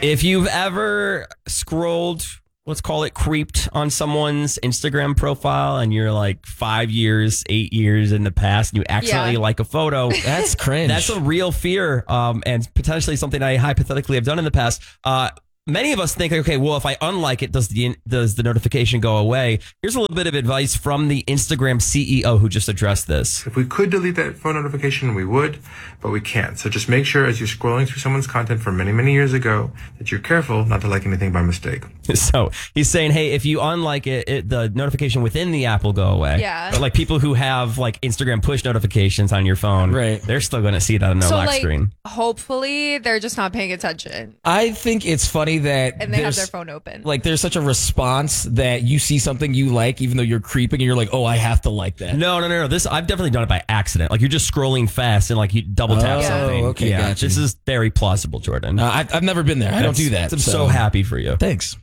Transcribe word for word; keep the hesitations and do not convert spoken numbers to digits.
If you've ever scrolled, let's call it creeped on someone's Instagram profile and you're like five years, eight years in the past and you accidentally Yeah. like a photo. That's cringe. That's a real fear um, and potentially something I hypothetically have done in the past. Uh, many of us think, okay, well, if I unlike it, does the does the notification go away? Here's a little bit of advice from the Instagram C E O who just addressed this. If we could delete that phone notification, we would, but we can't. So just make sure as you're scrolling through someone's content from many, many years ago that you're careful not to like anything by mistake. So he's saying, hey, if you unlike it, it, the notification within the app will go away. Yeah. But like people who have like Instagram push notifications on your phone, Right. they're still going to see that on their So lock like, screen. hopefully they're just not paying attention I think it's funny that and they have there's- their phone open. Like there's such a response that you see something you like, even though you're creeping, and you're like, "Oh, I have to like that." No, no, no, no. This I've definitely done it by accident. Like you're just scrolling fast and like you double tap Oh, something. okay, yeah, gotcha. this is very plausible, Jordan. Uh, I, I've never been there. I don't do that. I'm so happy for you. Thanks.